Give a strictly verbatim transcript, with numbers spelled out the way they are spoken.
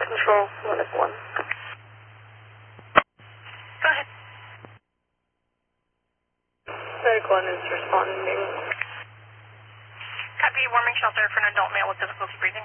Control, Medic one. Go ahead. Medic one is responding. Copy, warming shelter for an adult male with difficulty breathing.